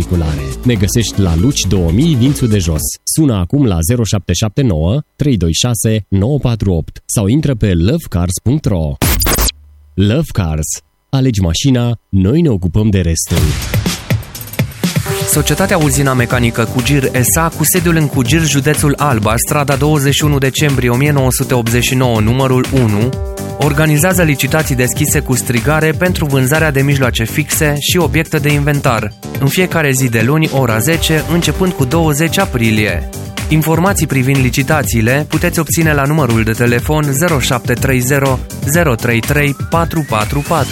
musculare. Ne găsești la Luci 2000 Dințul de Jos. Sună acum la 0779 326 948 sau intră pe lovecars.ro. Love Cars. Alegi mașina, noi ne ocupăm de restul. Societatea Uzina Mecanică Cugir S.A. cu sediul în Cugir, județul Alba, strada 21 decembrie 1989, numărul 1, organizează licitații deschise cu strigare pentru vânzarea de mijloace fixe și obiecte de inventar, în fiecare zi de luni, ora 10, începând cu 20 aprilie. Informații privind licitațiile puteți obține la numărul de telefon 0730 033 444.